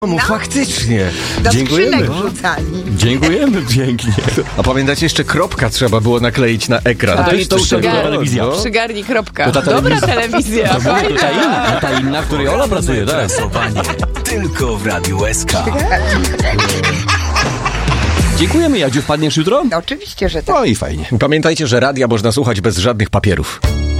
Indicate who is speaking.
Speaker 1: No faktycznie.
Speaker 2: Do
Speaker 1: Dziękujemy.
Speaker 2: skrzynek rzucali.
Speaker 1: Dziękujemy pięknie. A pamiętacie, jeszcze kropka trzeba było nakleić na ekran.
Speaker 3: Tak,
Speaker 1: To jest
Speaker 3: to już
Speaker 1: coś
Speaker 3: była
Speaker 1: takiego,
Speaker 3: telewizja.
Speaker 1: no.
Speaker 4: Przygarni kropka.
Speaker 3: To ta
Speaker 4: Dobra
Speaker 3: telewizja.
Speaker 4: telewizja, fajna.
Speaker 3: Ta inna, w której Ola pracuje, tak?
Speaker 5: Głosowanie tylko w Radiu SK.
Speaker 3: Dziękujemy, Jadziu. Wpadniesz jutro?
Speaker 2: No, oczywiście, że tak.
Speaker 1: No i fajnie. Pamiętajcie, że radia można słuchać bez żadnych papierów.